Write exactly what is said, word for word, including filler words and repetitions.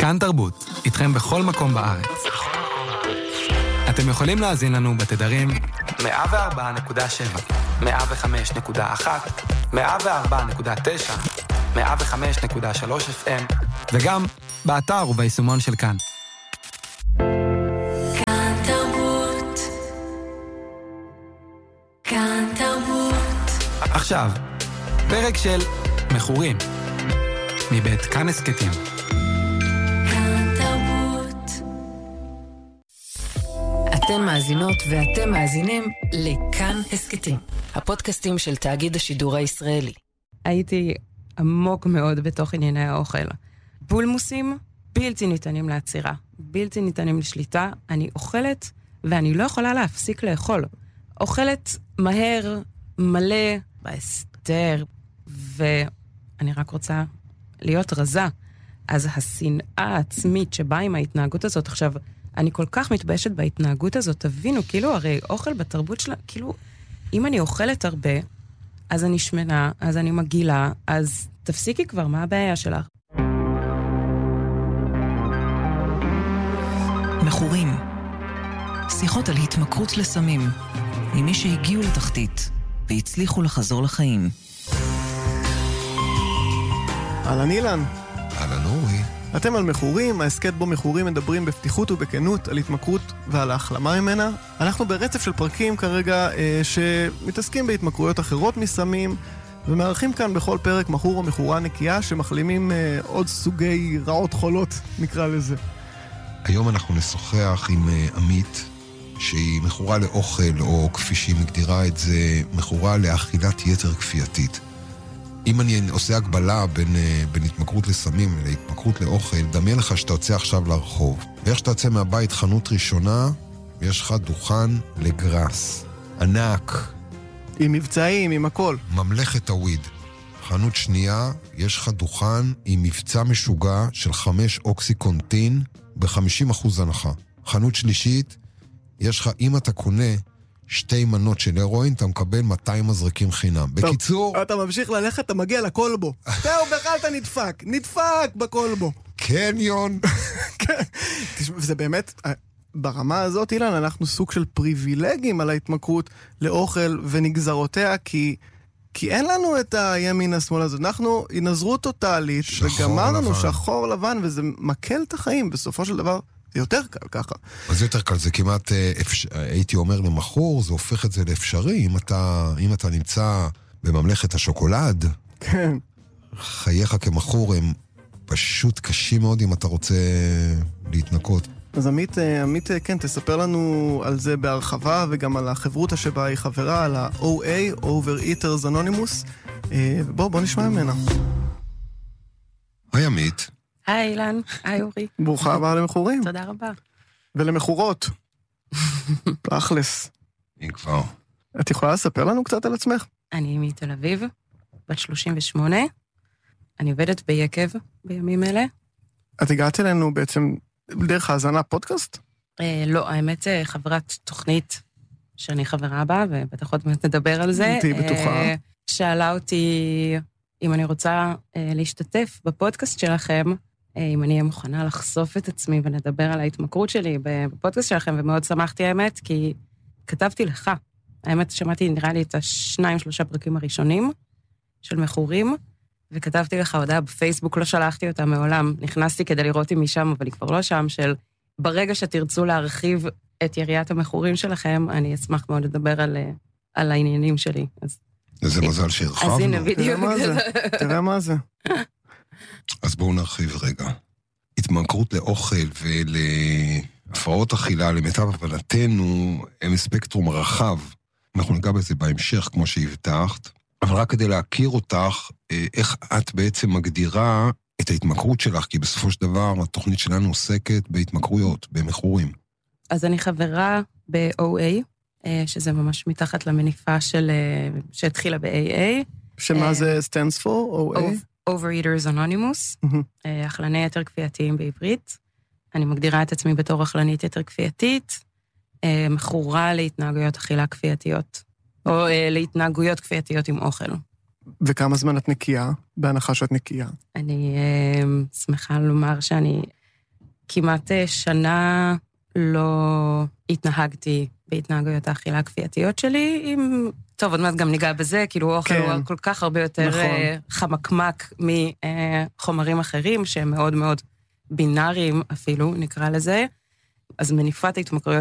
כאן תרבות, איתכם בכל מקום בארץ. אתם יכולים להאזין לנו בתדרים מאה וארבע נקודה שבע, מאה וחמש נקודה אחת, מאה וארבע נקודה תשע, מאה וחמש נקודה שלוש אף אם, וגם באתר וביישומון של כאן. כאן תרבות. כאן תרבות. עכשיו, פרק של מכורים, מבית כאן הסקטים. אתן מאזינות ואתם מאזינים לכאן הסקטים, הפודקאסטים של תאגיד השידור הישראלי. הייתי עמוק מאוד בתוך ענייני האוכל. בולמוסים בלתי ניתנים לעצירה, בלתי ניתנים לשליטה. אני אוכלת ואני לא יכולה להפסיק לאכול. אוכלת מהר, מלא, בהסתר, ואני רק רוצה להיות רזה. אז השנאה העצמית שבאה עם ההתנהגות הזאת, עכשיו, אני כל כך מתביישת בהתנהגות הזאת, תבינו, כאילו, הרי אוכל בתרבות שלה, כאילו, אם אני אוכלת הרבה, אז אני שמנה, אז אני מגילה, אז תפסיקי כבר, מה הבעיה שלך? מכורים. שיחות על התמכרות לסמים, עם מי שהגיעו לתחתית, והצליחו לחזור לחיים. אהלן אילן. אהלן אורי. אתם על מכורים, ההסקט בו מכורים מדברים בפתיחות ובכנות על התמכרות ועל ההחלמה ממנה. אנחנו ברצף של פרקים כרגע אה, שמתעסקים בהתמכרויות אחרות מסמים, ומארחים כאן בכל פרק מכור או מכורה נקייה שמחלימים אה, עוד סוגי רעות חולות, נקרא לזה. היום אנחנו נשוחח עם אה, עמית, שהיא מכורה לאוכל, או כפי שהיא מגדירה את זה, מכורה לאכילת יתר כפייתית. אם אני עושה הגבלה בין, בין התמכרות לסמים להתמכרות לאוכל, דמיין לך שאתה יוצא עכשיו לרחוב. ואיך שאתה יוצא מהבית חנות ראשונה, יש לך דוכן לגרס. ענק. עם מבצעים, עם הכל. ממלכת הוויד. חנות שנייה, יש לך דוכן עם מבצע משוגע של חמש אוקסיקונטין ב-חמישים אחוז הנחה. חנות שלישית, יש לך, אם אתה קונה שתי מנות של הרואין, אתה מקבל מאתיים מזרקים חינם. בקיצור... אתה ממשיך ללכת, אתה מגיע לקולבו. זהו, בכלל אתה נדפק. נדפק בקולבו. קניון. וזה באמת, ברמה הזאת, אילן, אנחנו סוג של פריבילגים על ההתמכרות לאוכל ונגזרותיה, כי... כי אין לנו את הימין השמאל הזאת. אנחנו נזרות טוטלית, וגמר לנו שחור לבן, וזה מקל את החיים. בסופו של דבר, זה יותר קל ככה. אז זה יותר קל, זה כמעט, הייתי אומר למחור, זה הופך את זה לאפשרי. אם אתה, אם אתה נמצא בממלכת השוקולד, כן. חייך כמחור הם פשוט קשים מאוד אם אתה רוצה להתנקות. אז עמית, עמית, כן, תספר לנו על זה בהרחבה, וגם על החברות שבה היא חברה, על ה-או איי, Overeaters Anonymous. בוא, בוא נשמע ממנה. היי עמית. היי אילן, היי אורי. ברוכה הבאה למכורים. תודה רבה. ולמכורות. תכלס. אם כבר. את יכולה לספר לנו קצת על עצמך? אני מתל אביב, בת שלושים ושמונה. אני עובדת ביקב בימים אלה. את הגעת אלינו בעצם דרך האזנה פודקאסט? אה, לא, האמת חברת תוכנית שאני חברה בה, ובטח עוד מעט נדבר על זה. תהי בטוחה. אה, שאלה אותי אם אני רוצה אה, להשתתף בפודקאסט שלכם, אה, אם אני אהיה מוכנה לחשוף את עצמי ונדבר על ההתמכרות שלי בפודקאסט שלכם, ומאוד שמחתי האמת, כי כתבתי לך. האמת, שמעתי נראה לי את השניים, שלושה פרקים הראשונים של מכורים, וכתבתי לך הודעה בפייסבוק, לא שלחתי אותה מעולם, נכנסתי כדי לראות אם משם, אבל היא כבר לא שם, של ברגע שתרצו להרחיב את יריית המכורים שלכם, אני אשמח מאוד לדבר על, על העניינים שלי. אז איזה מזל שהרחבנו. אז הנה, בדיוק. תראה מה זה, תראה מה זה. אז בואו נרחיב רגע. התמכרות לאוכל ולהפרעות אכילה, למיטב הבנתנו, הם ספקטרום רחב. אנחנו ניגע בזה בהמשך, כמו שהבטחת. אבל רק כדי להכיר אותך, איך את בעצם מגדירה את ההתמכרות שלך, כי בסופו של דבר התוכנית שלנו עוסקת בהתמכרויות, במכורים. אז אני חברה ב-או איי, שזה ממש מתחת למניפה של, שהתחילה ב-איי איי. שמה זה stands for? או איי? Overeaters Anonymous, אכלני יתר כפייתיים בעברית. אני מגדירה את עצמי בתור אכלנית יתר כפייתית, מכורה להתנהגויות אכילה כפייתיות, או להתנהגויות כפייתיות עם אוכל. וכמה זמן את נקייה? בהנחה שאת נקייה. אני שמחה לומר שאני כמעט שנה לא התנהגתי בהתנהגויות האכילה הכפייתיות שלי, עם... טוב, עוד מעט גם ניגע בזה, כאילו אוכל כן. הוא כל כך הרבה יותר נכון. חמקמק מחומרים אחרים, שהם מאוד מאוד בינאריים אפילו, נקרא לזה. אז מניפת ההתמכרויות